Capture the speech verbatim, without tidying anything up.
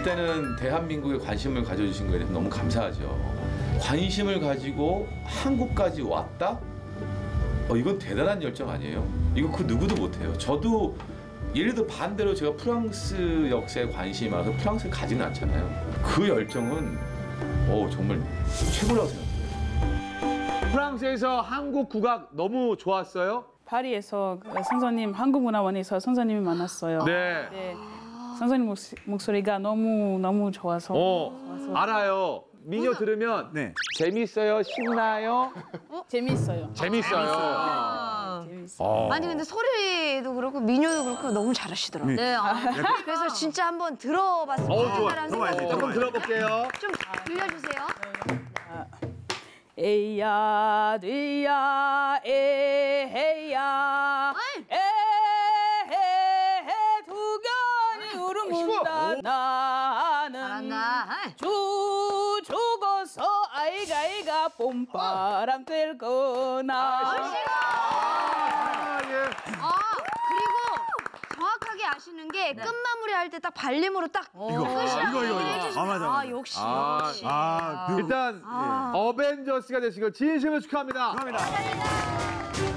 일단은 대한민국에 관심을 가져주신 거에 대해서 너무 감사하죠. 관심을 가지고 한국까지 왔다? 어, 이건 대단한 열정 아니에요? 이거 그 누구도 못해요. 저도 예를 들어 반대로 제가 프랑스 역사에 관심이 많아서 프랑스를 가지는 않잖아요. 그 열정은 어, 정말 최고라고 생각해요. 프랑스에서 한국 국악 너무 좋았어요? 파리에서 그 선생님 한국문화원에서 선생님이 만났어요. 네. 네. 선생님 목소- 목소리가 너무 너무 좋아서. 어, 알아요. 민요 들으면 네. 재밌어요? 신나요? 재밌어요. 재밌어요. 재밌어요. 어. 아니 근데 소리도 그렇고 민요도 그렇고 너무 잘하시더라고요. 네. 아, 그래서 진짜 한번 들어봤으면 어, 좋아. 좋겠다라는 들어봐야지, 생각이 한번 들어볼게요. 좀 들려주세요. 에야 뒤야 에헤야 에헤헤 두견이 울음운다 나는 잘한다. 주 죽어서 아이가 아이가 봄바람 될 거나 아, 예. 아 그리고 정확하게 아시는 게 끝마무리 할 때 딱 발림으로 딱 이거, 이거, 이거, 이거. 아, 맞아, 맞아. 역시 아, 역시. 아, 그 일단 어벤져스가 되신 걸 진심으로 축하합니다. 감사합니다.